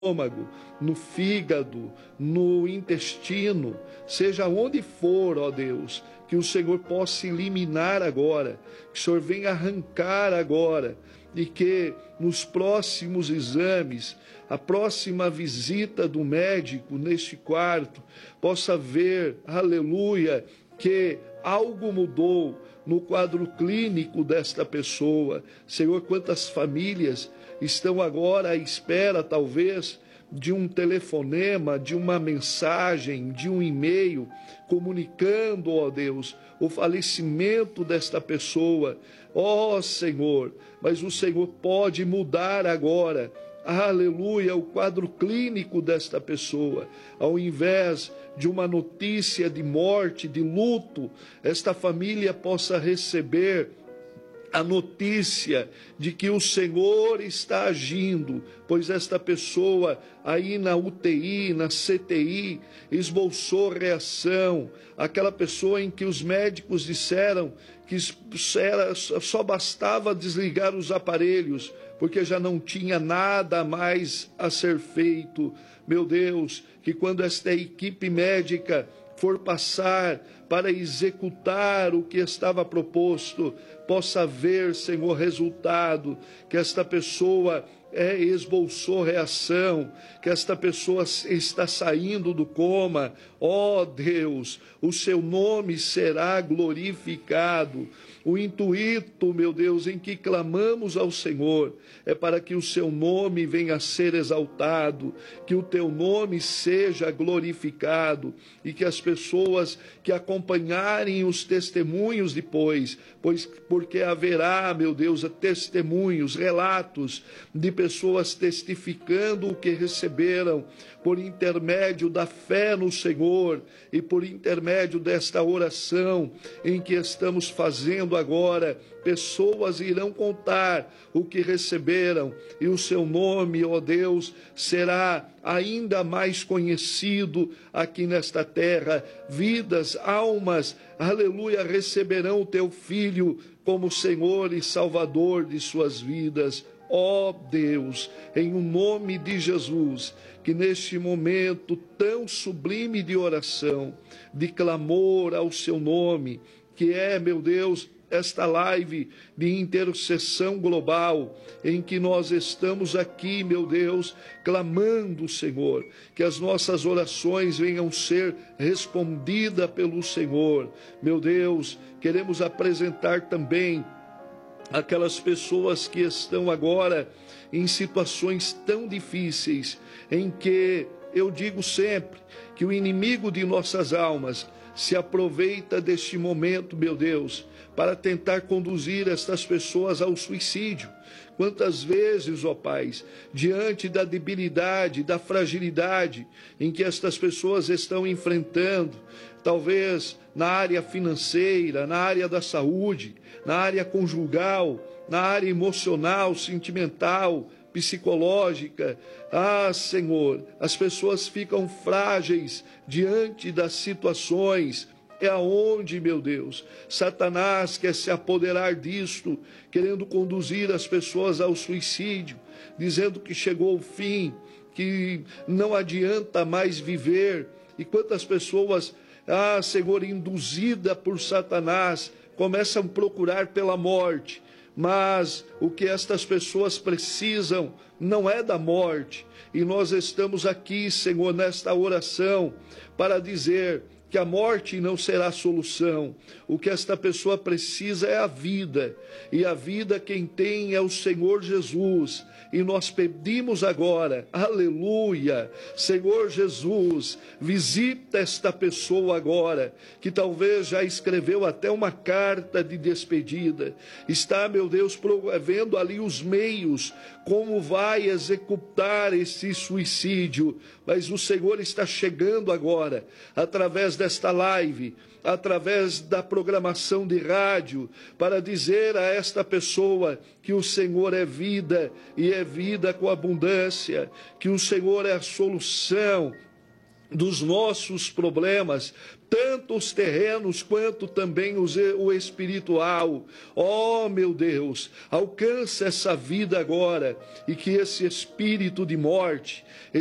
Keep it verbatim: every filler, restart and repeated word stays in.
estômago, no fígado, no intestino, seja onde for, ó Deus, que o Senhor possa eliminar agora, que o Senhor venha arrancar agora, e que nos próximos exames, a próxima visita do médico neste quarto, possa ver, aleluia, que algo mudou no quadro clínico desta pessoa. Senhor, quantas famílias estão agora à espera, talvez, de um telefonema, de uma mensagem, de um e-mail, comunicando, ó Deus, o falecimento desta pessoa. Ó Senhor, mas o Senhor pode mudar agora, aleluia, o quadro clínico desta pessoa. Ao invés de uma notícia de morte, de luto, esta família possa receber a notícia de que o Senhor está agindo, pois esta pessoa aí na U T I, na C T I, esboçou reação, aquela pessoa em que os médicos disseram que era, só bastava desligar os aparelhos, porque já não tinha nada mais a ser feito. Meu Deus, que quando esta equipe médica for passar para executar o que estava proposto, possa ver, Senhor, resultado, que esta pessoa é, esboçou reação, que esta pessoa está saindo do coma. Ó Deus, o seu nome será glorificado. O intuito, meu Deus, em que clamamos ao Senhor é para que o seu nome venha a ser exaltado, que o teu nome seja glorificado e que as pessoas que acompanharem os testemunhos depois, pois porque haverá, meu Deus, testemunhos, relatos de pessoas testificando o que receberam por intermédio da fé no Senhor e por intermédio desta oração em que estamos fazendo agora. Pessoas irão contar o que receberam e o seu nome, ó Deus, será ainda mais conhecido aqui nesta terra. Vidas, almas, aleluia, receberão o teu Filho como Senhor e Salvador de suas vidas. Ó Deus, em o nome de Jesus, que neste momento tão sublime de oração, de clamor ao seu nome, que é, meu Deus, esta live de intercessão global, em que nós estamos aqui, meu Deus, clamando, Senhor, que as nossas orações venham ser respondidas pelo Senhor. Meu Deus, queremos apresentar também aquelas pessoas que estão agora em situações tão difíceis, em que eu digo sempre que o inimigo de nossas almas se aproveita deste momento, meu Deus, para tentar conduzir estas pessoas ao suicídio. Quantas vezes, ó Pai, diante da debilidade, da fragilidade em que estas pessoas estão enfrentando, talvez na área financeira, na área da saúde, na área conjugal, na área emocional, sentimental, psicológica. Ah, Senhor, as pessoas ficam frágeis diante das situações. É aonde, meu Deus, Satanás quer se apoderar disto, querendo conduzir as pessoas ao suicídio, dizendo que chegou o fim, que não adianta mais viver. E quantas pessoas, ah, Senhor, induzida por Satanás, começam a procurar pela morte. Mas o que estas pessoas precisam não é da morte. E nós estamos aqui, Senhor, nesta oração, para dizer que a morte não será a solução. O que esta pessoa precisa é a vida. E a vida quem tem é o Senhor Jesus. E nós pedimos agora, aleluia, Senhor Jesus, visita esta pessoa agora, que talvez já escreveu até uma carta de despedida. Está, meu Deus, vendo ali os meios, como vai executar esse suicídio. Mas o Senhor está chegando agora, através desta live, através da programação de rádio, para dizer a esta pessoa que o Senhor é vida, e é vida com abundância, que o Senhor é a solução, dos nossos problemas, tanto os terrenos quanto também os, o espiritual. Ó, meu Deus, alcança essa vida agora e que esse espírito de morte,